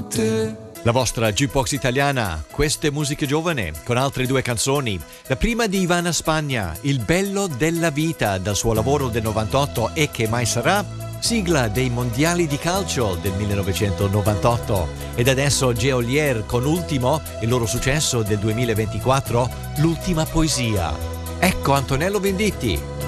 te. La vostra Jukebox italiana, queste musiche giovane, con altre due canzoni. La prima di Ivana Spagna, Il bello della vita, dal suo lavoro del 98 E che mai sarà, sigla dei mondiali di calcio del 1998. Ed adesso Geolier con Ultimo, il loro successo del 2024, L'ultima poesia. Ecco Antonello Venditti.